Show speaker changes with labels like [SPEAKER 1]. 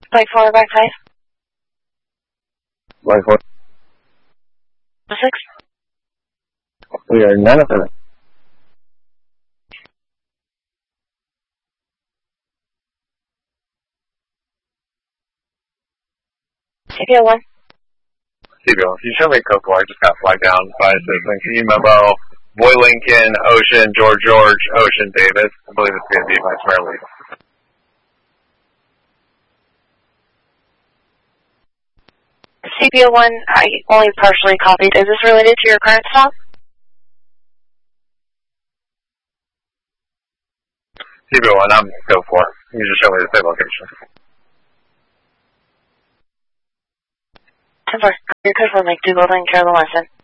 [SPEAKER 1] Flight 4, back 5.
[SPEAKER 2] Flight 4.
[SPEAKER 1] 6.
[SPEAKER 2] We are 907.
[SPEAKER 1] CPO 1.
[SPEAKER 3] CPO, if you show me Coco, I just got flagged down by a citizen. Can you memo Boy Lincoln, Ocean, George, Ocean, Davis? I believe it's going to be Vice Mayor Lee.
[SPEAKER 1] CPO 1, I only partially copied. Is this related to your current stop?
[SPEAKER 3] CPO 1, I'm go for it. You just show me the same location.
[SPEAKER 1] 10-4. Your code for Lake 2 Golden, Carolina Weston.